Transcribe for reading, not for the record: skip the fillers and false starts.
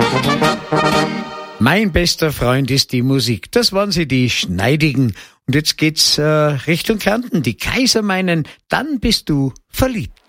Mein bester Freund ist die Musik. Das waren sie, die Schneidigen. Und jetzt geht's Richtung Kärnten. Die Kaiser meinen, dann bist du verliebt.